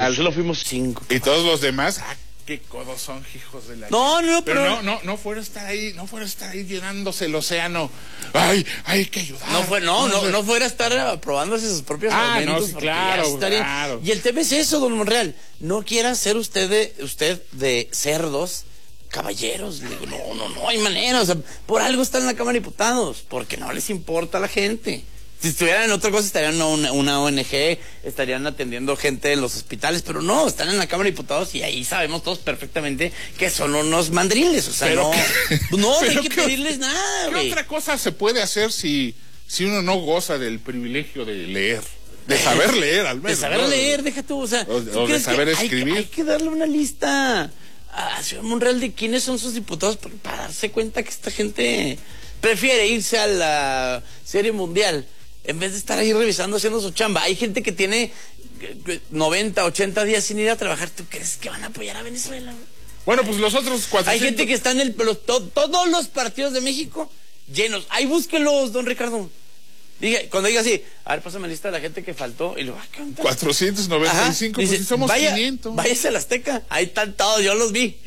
concejal. Solo fuimos 5. Y todos los demás, qué codos son, hijos de la... No, pero no fuera a estar ahí, llenándose el océano. Ay, hay que ayudar. No fuera a estar aprobándose sus propios argumentos. No, claro. Y el tema es eso, don Monreal. No quiera ser usted de cerdos caballeros. No hay manera. O sea, por algo están en la Cámara de Diputados, porque no les importa a la gente. Si estuvieran en otra cosa, estarían en una ONG, estarían atendiendo gente en los hospitales, pero no, están en la Cámara de Diputados y ahí sabemos todos perfectamente que son unos mandriles, o sea, no hay que pedirles nada, güey. ¿Qué otra cosa se puede hacer si uno no goza del privilegio de leer? De saber leer, al menos. De saber leer, deja tú, o sea, o de saber escribir. Hay que darle una lista a señor Monreal de quiénes son sus diputados para darse cuenta que esta gente prefiere irse a la Serie Mundial en vez de estar ahí revisando, haciendo su chamba. Hay gente que tiene 90, 80 días sin ir a trabajar. ¿Tú crees que van a apoyar a Venezuela? Bueno, pues los otros 400... Hay gente que está en todos los partidos de México llenos. Ahí búsquelos, don Ricardo. Cuando diga así, a ver, pásame la lista de la gente que faltó. Y luego, 495, dice, pues si somos 500. Váyase a la Azteca. Ahí están todos, yo los vi.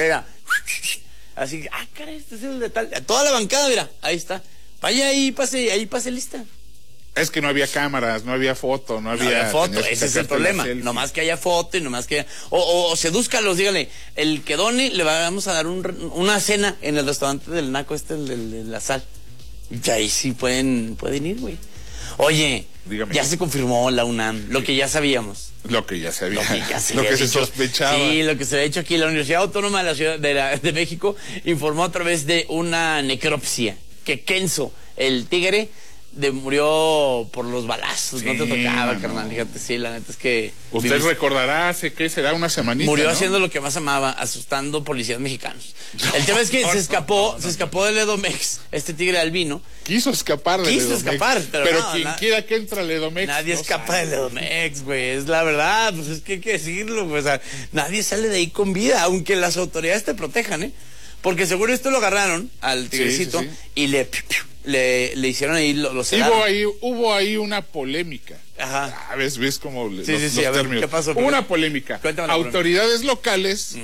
Así, caray, este es el de tal. Toda la bancada, mira, ahí está. Vaya ahí pase lista. Es que no había cámaras, no había foto, no había foto, ese es el problema. Nomás que haya foto y nomás que haya... O sedúzcalos, dígale, el que done le vamos a dar una cena en el restaurante del Naco el de la Sal. Y ahí sí pueden ir, güey. Oye, dígame. Ya se confirmó la UNAM, lo que ya sabíamos. Lo que ya se había lo que se sospechaba. Sí, lo que se había hecho aquí. La Universidad Autónoma de la Ciudad de México informó a través de una necropsia que Kenzo, el tigre, murió por los balazos. Sí, no te tocaba, carnal, fíjate, sí, la neta es que... Usted recordará hace, ¿qué será? Una semanita, murió, ¿no? Haciendo lo que más amaba, asustando policías mexicanos. El tema es que se escapó del Edomex, este tigre albino. Quiso escapar del Edomex. Pero quien quiera que entre al Edomex... Nadie escapa del Edomex, güey, es la verdad, pues es que hay que decirlo, güey, o sea, nadie sale de ahí con vida, aunque las autoridades te protejan, porque seguro esto lo agarraron al tigrecito, sí. Y le hicieron ahí los hubo ahí una polémica. Ajá. ¿Ves cómo los términos? Ver, ¿qué pasó? Hubo una polémica. Autoridades locales,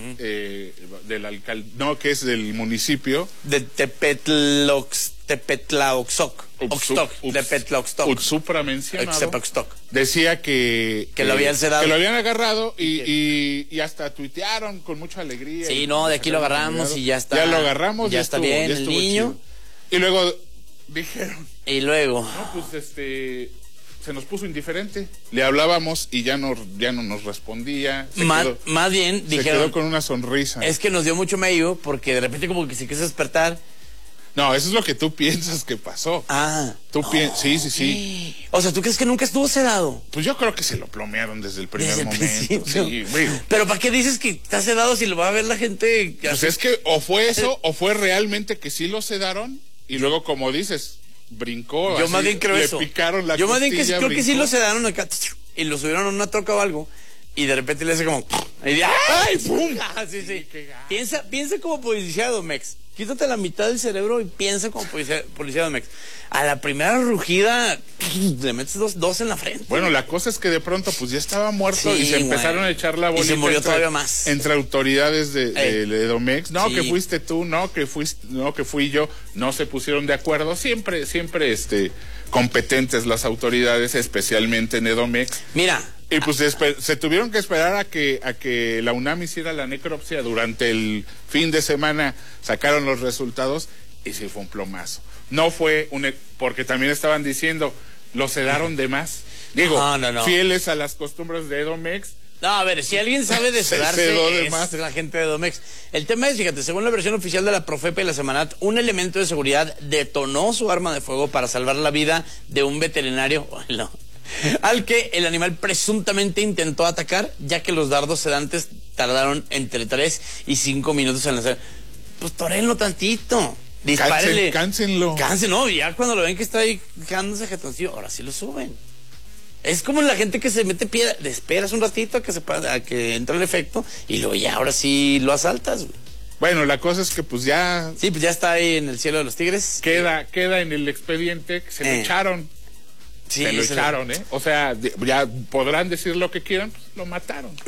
que es del municipio de Tepetlaoxtoc. Utsupra mencionado. Decía que lo habían sedado. Que lo habían agarrado y hasta tuitearon con mucha alegría. Sí, de aquí lo agarramos y ya está. Ya lo agarramos. Ya está bien el niño. Chido. Y luego dijeron. Y luego. No, pues se nos puso indiferente. Le hablábamos y ya no nos respondía. Más bien dijeron. Se quedó con una sonrisa. Es que nos dio mucho medio porque de repente como que se quiso despertar. No, eso es lo que tú piensas que pasó. Sí. O sea, ¿tú crees que nunca estuvo sedado? Pues yo creo que se lo plomearon desde el primer momento. Sí, pero ¿para qué dices que está sedado si lo va a ver la gente? Pues es que o fue eso o fue realmente que sí lo sedaron y luego, como dices, brincó. Yo más bien creo eso. Le picaron la Yo más bien creo que sí lo sedaron acá y lo subieron a una troca o algo. Y de repente le hace como... ¡Ay, pum! Sí. Piensa como policía de Domex. Quítate la mitad del cerebro y piensa como policía de Domex. A la primera rugida le metes dos en la frente. Bueno, la cosa es que de pronto pues ya estaba muerto y se empezaron a echar la bolita. Y se murió todavía más. Entre autoridades de Domex. No, que fuiste tú, que fui yo. No se pusieron de acuerdo. Siempre competentes las autoridades, especialmente en Edomex. Mira. Y pues se tuvieron que esperar a que la UNAM hiciera la necropsia. Durante el fin de semana sacaron los resultados y sí fue un plomazo. No fue porque también estaban diciendo, lo sedaron de más. Digo, fieles a las costumbres de Edomex. No, a ver, si alguien sabe de sedarse es la gente de Edomex. El tema es, fíjate, según la versión oficial de la Profepa y la Semanat, un elemento de seguridad detonó su arma de fuego para salvar la vida de un veterinario al que el animal presuntamente intentó atacar, ya que los dardos sedantes tardaron entre 3 y 5 minutos en lanzar. Pues torénlo tantito. Dispárele. Cáncenlo. No, ya cuando lo ven que está ahí quedándose jetoncillo, ahora sí lo suben. Es como la gente que se mete piedra, le esperas un ratito a que entre el efecto y luego ya ahora sí lo asaltas, güey. Bueno, la cosa es que pues ya... Sí, pues ya está ahí en el cielo de los tigres. Queda en el expediente que se lo echaron. Sí, se lo echaron, O sea, ya podrán decir lo que quieran, pues lo mataron.